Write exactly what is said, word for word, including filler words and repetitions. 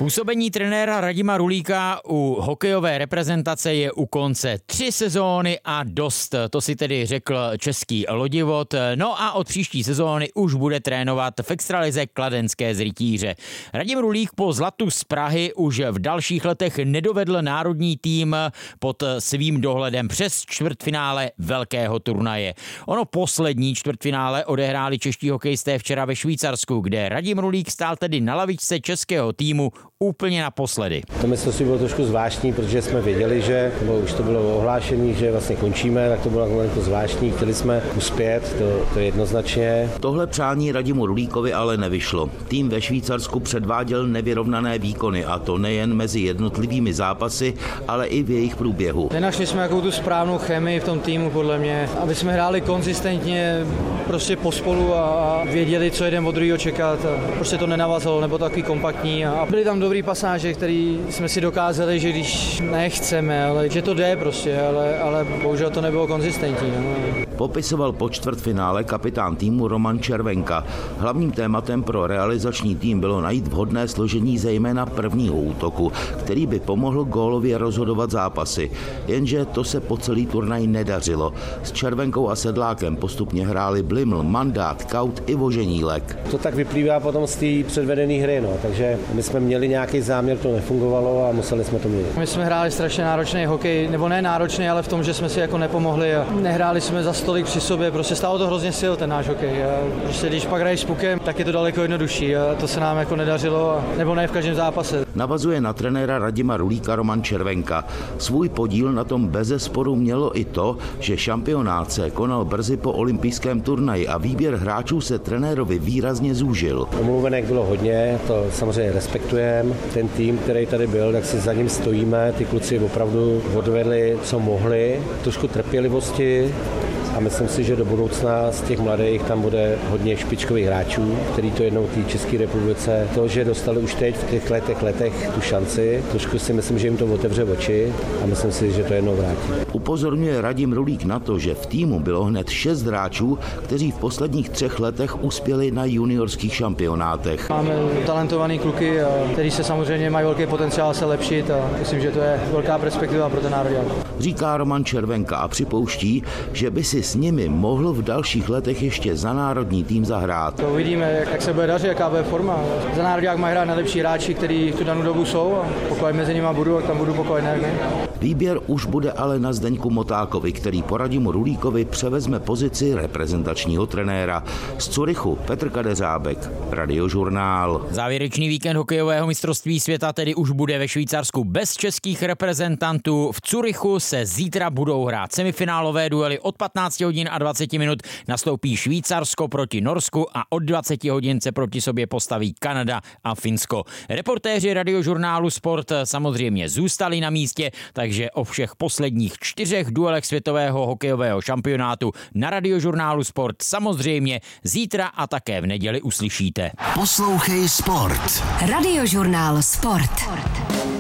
Působení trenéra Radima Rulíka u hokejové reprezentace je u konce. Tři sezóny a dost, to si tedy řekl český lodivot. No a od příští sezóny už bude trénovat v extralize kladenské z Rytíře. Radim Rulík po zlatu z Prahy už v dalších letech nedovedl národní tým pod svým dohledem přes čtvrtfinále velkého turnaje. Ono poslední čtvrtfinále odehráli čeští hokejisté včera ve Švýcarsku, kde Radim Rulík stál tedy na lavičce českého týmu úplně naposledy. To mistrovství bylo trošku zvláštní, protože jsme věděli, že nebo už to bylo ohlášené, že vlastně končíme, tak to bylo jako zvláštní, chtěli jsme uspět, to, to je jednoznačně. Tohle přání Radimu Rulíkovi ale nevyšlo. Tým ve Švýcarsku předváděl nevyrovnané výkony, a to nejen mezi jednotlivými zápasy, ale i v jejich průběhu. Nenašli jsme jakou tu správnou chemii v tom týmu, podle mě, aby jsme hráli konzistentně, prostě pospolu a věděli, co jeden od druhého čekat. A prostě to nenavazalo, nebo takový kompaktní. A byly tam dobrý pasáže, který jsme si dokázali, že když nechceme, ale že to jde prostě, ale, ale bohužel to nebylo konzistentní. No. Popisoval po čtvrtfinále kapitán týmu Roman Červenka. Hlavním tématem pro realizační tým bylo najít vhodné složení zejména prvního útoku, který by pomohl gólově rozhodovat zápasy. Jenže to se po celý turnaj nedařilo. S Červenkou a Sedlákem postupně hráli Bliml, Mandát, Kaut i Voženílek. To tak vyplývá potom z té předvedené hry, no. Takže my jsme měli nějaký záměr, to nefungovalo a museli jsme to měnit. My jsme hráli strašně náročný hokej, nebo ne náročný, ale v tom, že jsme si jako nepomohli a nehráli jsme za stolik při sobě, prostě stálo to hrozně sil ten náš hokej. A prostě když pak hraješ s pukem, tak je to daleko jednodušší a to se nám jako nedařilo, nebo ne v každém zápase. Navazuje na trenéra Radima Rulíka Roman Červenka. Svůj podíl na tom bezesporu mělo i to, že šampionát se konal brzy po olympijském turnaji a výběr hráčů se trenérovi výrazně zúžil. Omluvenek bylo hodně, to samozřejmě respektujeme. Ten tým, který tady byl, tak si za ním stojíme. Ty kluci opravdu odvedli, co mohli. Trošku trpělivosti. A myslím si, že do budoucna z těch mladých tam bude hodně špičkových hráčů, který to jednou té České republice. To, že dostali už teď v těch letech, letech tu šanci, trošku si myslím, že jim to otevře oči a myslím si, že to jednou vrátí. Upozorňuje Radim Rulík na to, že v týmu bylo hned šest hráčů, kteří v posledních třech letech uspěli na juniorských šampionátech. Máme talentovaný kluky, kteří se samozřejmě mají velký potenciál se lepšit a myslím, že to je velká perspektiva pro ten národák. Říká Roman Červenka a připouští, že by si s nimi mohl v dalších letech ještě za národní tým zahrát. To uvidíme, jak se bude dařit, jaká bude forma. Za národák mají hrát nejlepší hráči, kteří v tu danou dobu jsou a pokud mezi nimi budu, tak tam budu pokud ne. Výběr už bude ale na Zdeňku Motákovi, který po Radimu Rulíkovi převezme pozici reprezentačního trenéra. Z Curychu Petr Kadeřábek, Radiožurnál. Závěrečný víkend hokejového mistrovství světa tedy už bude ve Švýcarsku bez českých reprezentantů. V Curychu se zítra budou hrát semifinálové duely. Od patnácti hodin a dvaceti minut nastoupí Švýcarsko proti Norsku a od dvaceti hodin se proti sobě postaví Kanada a Finsko. Reportéři Radiožurnálu Sport samozřejmě zůstali na místě, takže o všech posledních čtyřech duelech světového hokejového šampionátu na Radiožurnálu Sport samozřejmě zítra a také v neděli uslyšíte. Poslouchej Sport. Radiožurnál Sport.